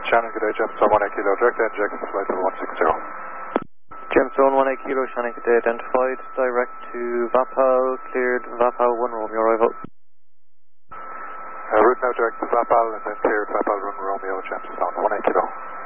Shannon, good day, Gemstone 18 Kilo, direct inject, flight level 160. Gemstone 18 Kilo, Shannon, good day, identified, direct to Vapal, cleared Vapal 1 Romeo, arrival. Route now direct to Vapal and then cleared Vapal 1 Romeo, Gemstone 18 Kilo.